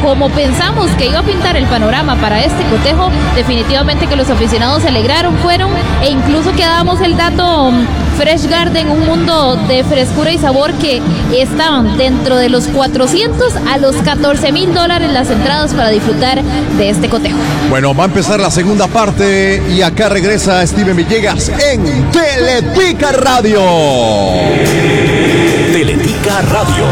como pensamos que iba a pintar el panorama para este cotejo, definitivamente que los aficionados se alegraron, fueron, e incluso que damos el dato Fresh Garden, un mundo de frescura y sabor, que estaban dentro de los $400 a los $14,000 las entradas para disfrutar de este cotejo. Bueno, va a empezar la segunda parte y acá regresa Steven Villegas en Teletica Radio. Teletica Radio.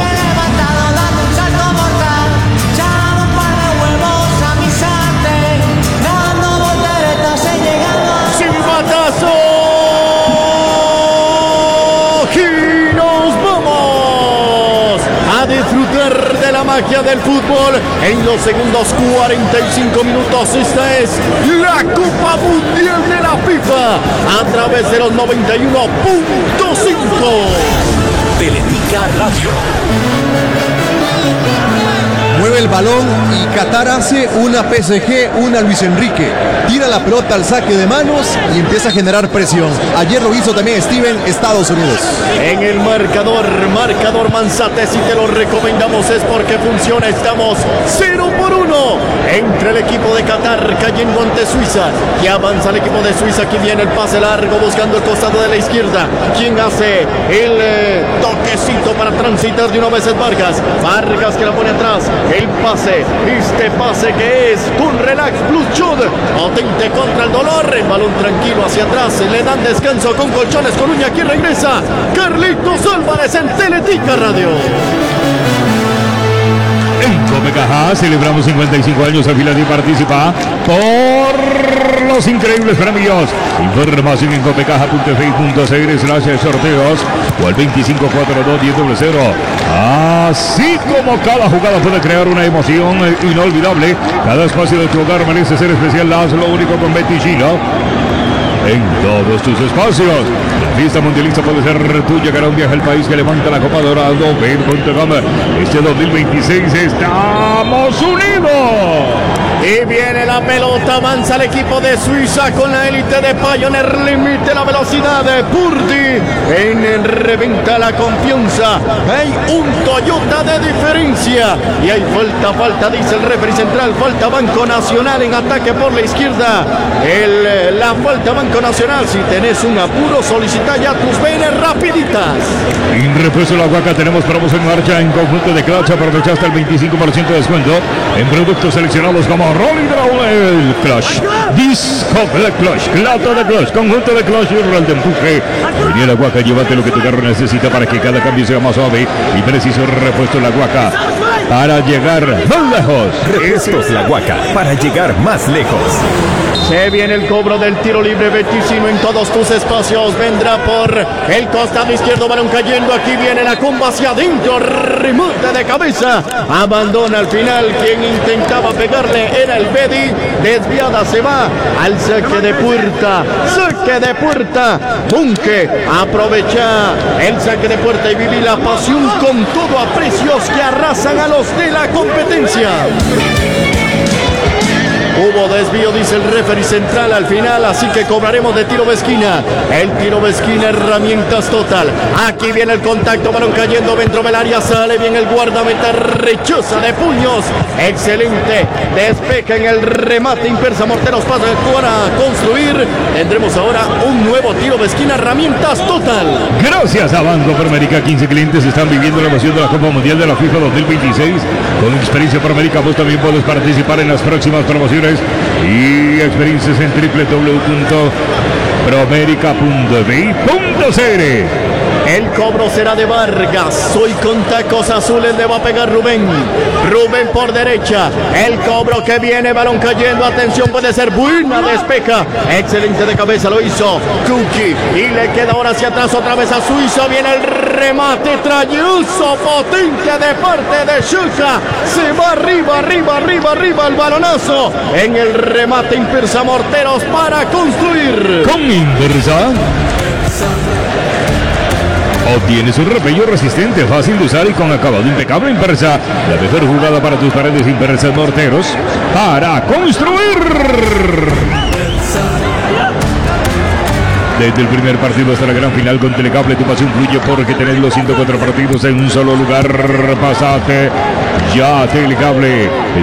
Magia del fútbol en los segundos 45 minutos. Esta es la Copa Mundial de la FIFA a través de los 91.5. Teletica Radio. Mueve el balón y Qatar hace una PSG, una Luis Enrique. Tira la pelota al saque de manos y empieza a generar presión. Ayer lo hizo también Steven, Estados Unidos. En el marcador Manzate, si te lo recomendamos es porque funciona. Estamos 0-1 entre el equipo de Qatar cayendo ante Suiza. Y avanza el equipo de Suiza. Aquí viene el pase largo buscando el costado de la izquierda. ¿Quién hace el toquecito para transitar de una vez? Es Vargas. Vargas que la pone atrás. El pase, este pase que es con Relax Plus Shot, potente contra el dolor, el balón tranquilo hacia atrás, le dan descanso con colchones, con uña. Aquí regresa Carlitos Álvarez en Teletica Radio. En Comecaja celebramos 55 años. Afílate y participa por los increíbles premios. Información en comecaja.fi.cr/sorteos o al 2542-1000. Así como cada jugada puede crear una emoción inolvidable, cada espacio de tu hogar merece ser especial. Hazlo único con Betty Gino en todos tus espacios. La fiesta mundialista puede ser tuya. Gana un viaje al país que levanta la Copa Dorado. Ven.com. Este 2026 estamos unidos. Y viene la pelota, avanza el equipo de Suiza con la élite de Pioneer, limite la velocidad de Purdy, en reventa la confianza, hay un Toyota de diferencia, y hay falta, dice el referee central, falta Banco Nacional en ataque por la izquierda, la falta Banco Nacional. Si tenés un apuro, solicita ya tus venes rapiditas. En repuesto la Guaca tenemos promos en marcha en conjunto de Clutch, aprovecha hasta el 25% de descuento en productos seleccionados como Rolling Down Clutch, Disco Black Clutch, Clato de Clutch, conjunto de Clutch y Roll de empuje. Venía la Guaca, llévate lo que tu carro necesita para que cada cambio sea más suave y preciso. Repuesto la Guaca para llegar más lejos. Repuestos la Guaca para llegar más lejos. Se viene el cobro del tiro libre Beticino en todos tus espacios. Vendrá por el costado izquierdo, balón cayendo. Aquí viene la comba hacia adentro, remate de cabeza. Abandona al final. Quien intentaba pegarle era el Bedi. Desviada se va al saque de puerta. Saque de puerta. Bunke aprovecha el saque de puerta y viví la pasión con todo a precios que arrasan a los de la competencia. Hubo desvío, dice el referee central al final, así que cobraremos de tiro de esquina. El tiro de esquina, herramientas total. Aquí viene el contacto, balón cayendo dentro del área, sale bien el guardameta, rechaza de puños. Excelente, despeja en el remate, Impersa Morteros pasa para construir. Tendremos ahora un nuevo tiro de esquina, herramientas total. Gracias a Banco Promérica, 15 clientes están viviendo la emoción de la Copa Mundial de la FIFA 2026. Con experiencia Promérica, vos también puedes participar en las próximas promociones y experiencias en www.promerica.vi.cr. El cobro será de Vargas. Hoy con tacos azules le va a pegar Rubén. Rubén por derecha. El cobro que viene, balón cayendo. Atención, puede ser buena, despeja. Excelente de cabeza lo hizo Kuki. Y le queda ahora hacia atrás otra vez a Suiza. Viene el remate trayuso potente de parte de Shuka. Se va arriba el balonazo. En el remate Impersa Morteros para construir. Con Impersa obtienes un repello resistente, fácil de usar y con acabado impecable. Impersa, la mejor jugada para tus paredes. Impersa Morteros para construir. Desde el primer partido hasta la gran final con Telecable, tu pasión fluye porque tenés los 104 partidos en un solo lugar. Pasate ya Telecable.